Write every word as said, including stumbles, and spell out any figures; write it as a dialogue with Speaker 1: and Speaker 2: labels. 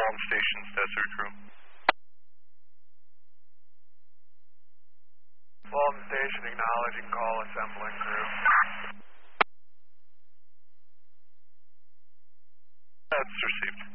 Speaker 1: Walton Station, Stat Crew.
Speaker 2: Walton Station, acknowledging call, assembling crew.
Speaker 1: That's received.